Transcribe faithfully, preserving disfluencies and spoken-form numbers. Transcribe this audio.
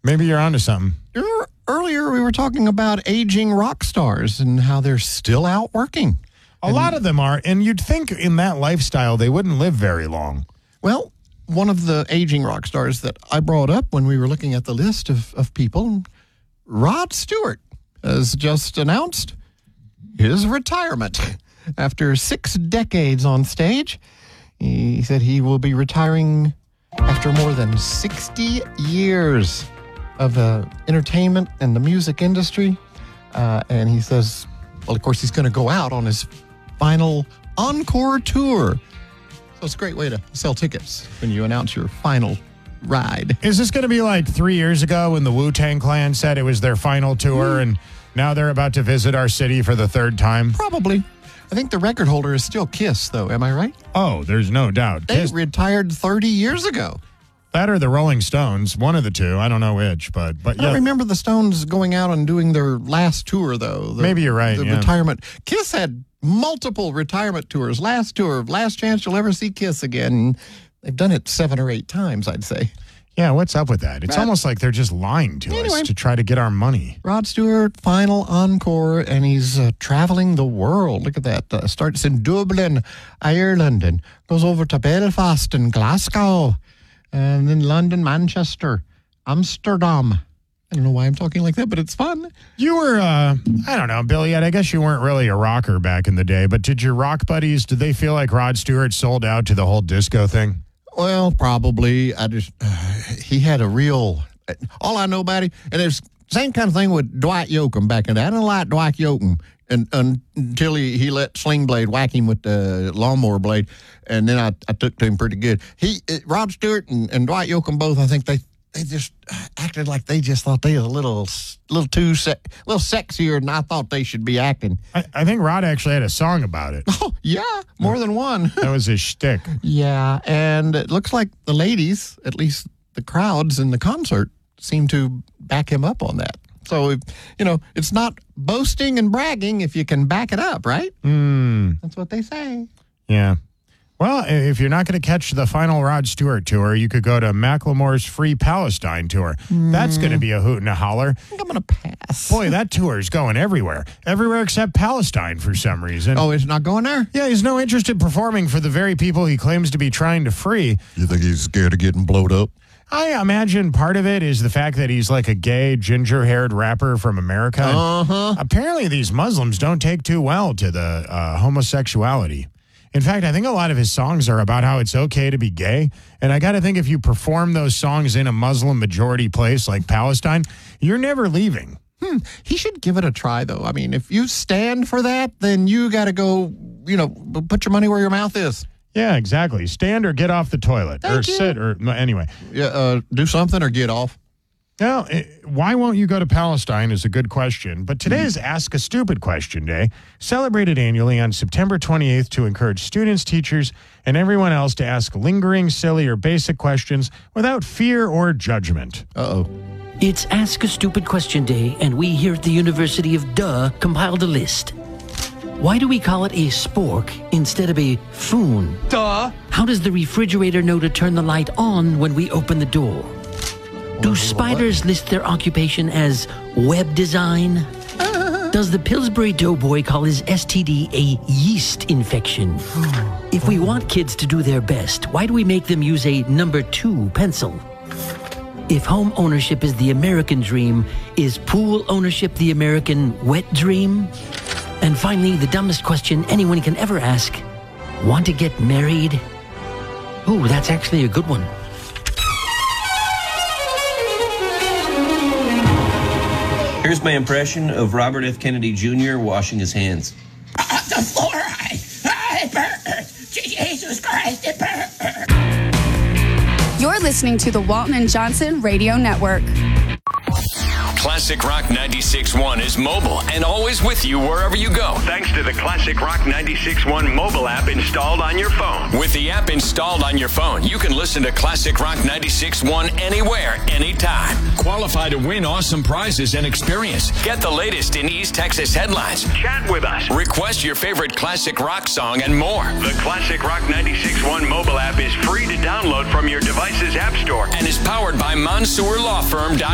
Maybe you're onto something. You're, earlier, we were talking about aging rock stars and how they're still out working. A and, lot of them are, and you'd think in that lifestyle they wouldn't live very long. Well, one of the aging rock stars that I brought up when we were looking at the list of, of people, Rod Stewart, has just announced his retirement. After six decades on stage, he said he will be retiring after more than sixty years of uh, entertainment and the music industry. Uh, and he says, well, of course, he's going to go out on his final encore tour. So it's a great way to sell tickets when you announce your final ride. Is this going to be like three years ago when the Wu-Tang Clan said it was their final tour, mm. and now they're about to visit our city for the third time? Probably. I think the record holder is still Kiss, though. Am I right? Oh, there's no doubt. They Kiss retired thirty years ago. That or the Rolling Stones, one of the two. I don't know which, but but I yeah. don't remember the Stones going out and doing their last tour, though. The, Maybe you're right. The yeah. retirement. Kiss had multiple retirement tours. Last tour, last chance you'll ever see Kiss again. They've done it seven or eight times, I'd say. Yeah, what's up with that? It's Right. almost like they're just lying to Anyway. us to try to get our money. Rod Stewart, final encore, and he's uh, traveling the world. Look at that. Uh, starts in Dublin, Ireland, and goes over to Belfast and Glasgow, and then London, Manchester, Amsterdam. I don't know why I'm talking like that, but it's fun. You were, uh, I don't know, Billy, I guess you weren't really a rocker back in the day, but did your rock buddies, did they feel like Rod Stewart sold out to the whole disco thing? Well, probably. I just, uh, he had a real, all I know about him, and it's same kind of thing with Dwight Yoakam back in the day. I didn't like Dwight Yoakam and, and, until he, he let Sling Blade whack him with the lawnmower blade, and then I, I took to him pretty good. He, uh, Rod Stewart and, and Dwight Yoakam both, I think they, they just acted like they just thought they were a little, little too, se- little sexier than I thought they should be acting. I, I think Rod actually had a song about it. Oh, yeah, more than one. That was his shtick. Yeah, and it looks like the ladies, at least the crowds in the concert, seem to back him up on that. So, you know, it's not boasting and bragging if you can back it up, right? Mm. That's what they say. Yeah. Well, if you're not going to catch the final Rod Stewart tour, you could go to Macklemore's Free Palestine tour. Mm. That's going to be a hoot and a holler. I think I'm going to pass. Boy, that tour is going everywhere. Everywhere except Palestine for some reason. Oh, it's not going there? Yeah, he's no interest in performing for the very people he claims to be trying to free. You think he's scared of getting blowed up? I imagine part of it is the fact that he's like a gay, ginger-haired rapper from America. Uh-huh. Apparently, these Muslims don't take too well to the uh, homosexuality. In fact, I think a lot of his songs are about how it's okay to be gay. And I got to think if you perform those songs in a Muslim majority place like Palestine, you're never leaving. Hmm. He should give it a try, though. I mean, if you stand for that, then you got to go, you know, put your money where your mouth is. Yeah, exactly. Stand or get off the toilet. Thank or you. sit or anyway. Yeah, uh, do something or get off. Well, why won't you go to Palestine is a good question, but today is Ask a Stupid Question Day, celebrated annually on September twenty-eighth to encourage students, teachers, and everyone else to ask lingering, silly, or basic questions without fear or judgment. Uh-oh. It's Ask a Stupid Question Day, and we here at the University of Duh compiled a list. Why do we call it a spork instead of a foon? Duh. How does the refrigerator know to turn the light on when we open the door? Do spiders list their occupation as web design? Does the Pillsbury Doughboy call his S T D a yeast infection? If we want kids to do their best, why do we make them use a number two pencil? If home ownership is the American dream, is pool ownership the American wet dream? And finally, the dumbest question anyone can ever ask, want to get married? Ooh, that's actually a good one. Here's my impression of Robert F. Kennedy Junior washing his hands. Uh, the fluoride! I burn! Jesus Christ, it burns! You're listening to the Walton and Johnson Radio Network. Classic Rock ninety-six point one is mobile and always with you wherever you go. Thanks to the Classic Rock ninety-six point one mobile app installed on your phone. With the app installed on your phone, you can listen to Classic Rock ninety-six point one anywhere, anytime. Qualify to win awesome prizes and experience. Get the latest in East Texas headlines. Chat with us. Request your favorite classic rock song and more. The Classic Rock ninety-six point one mobile app is free to download from your device's app store and is powered by Mansour Law Firm.